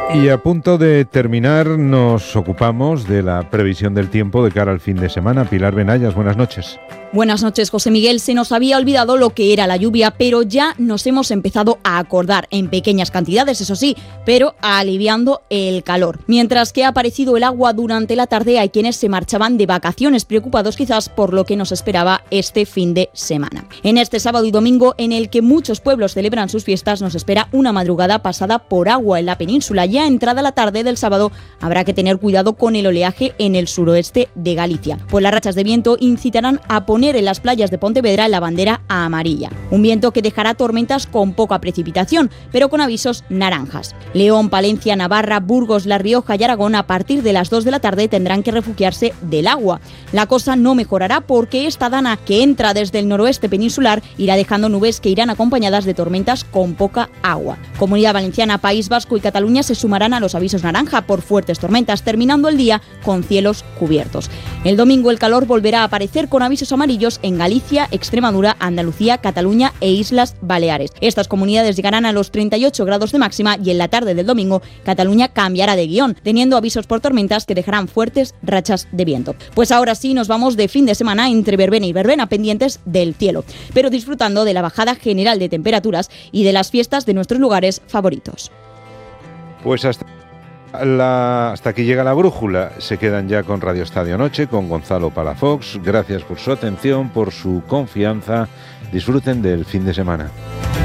Y a punto de terminar, nos ocupamos de la previsión del tiempo de cara al fin de semana. Pilar Benayas, buenas noches. Buenas noches, José Miguel. Se nos había olvidado lo que era la lluvia, pero ya nos hemos empezado a acordar, en pequeñas cantidades, eso sí, pero aliviando el calor. Mientras que ha aparecido el agua durante la tarde, hay quienes se marchaban de vacaciones, preocupados quizás por lo que nos esperaba este fin de semana. En este sábado y domingo, en el que muchos pueblos celebran sus fiestas, nos espera una madrugada pasada por agua en la península. Ya entrada la tarde del sábado, habrá que tener cuidado con el oleaje en el suroeste de Galicia, pues las rachas de viento incitarán a poner en las playas de Pontevedra la bandera amarilla. Un viento que dejará tormentas con poca precipitación, pero con avisos naranjas. León, Palencia, Navarra, Burgos, La Rioja y Aragón a partir de las 2 de la tarde tendrán que refugiarse del agua. La cosa no mejorará porque esta dana que entra desde el noroeste peninsular irá dejando nubes que irán acompañadas de tormentas con poca agua. Comunidad Valenciana, País Vasco y Cataluña se sumarán a los avisos naranja por fuertes tormentas, terminando el día con cielos cubiertos. El domingo el calor volverá a aparecer con avisos amarillos en Galicia, Extremadura, Andalucía, Cataluña e Islas Baleares. Estas comunidades llegarán a los 38 grados de máxima y en la tarde del domingo Cataluña cambiará de guión, teniendo avisos por tormentas que dejarán fuertes rachas de viento. Pues ahora sí nos vamos de fin de semana entre verbena y verbena, pendientes del cielo, pero disfrutando de la bajada general de temperaturas y de las fiestas de nuestros lugares favoritos. Pues hasta aquí llega la brújula. Se quedan ya con Radio Estadio Noche, con Gonzalo Palafox. Gracias por su atención, por su confianza. Disfruten del fin de semana.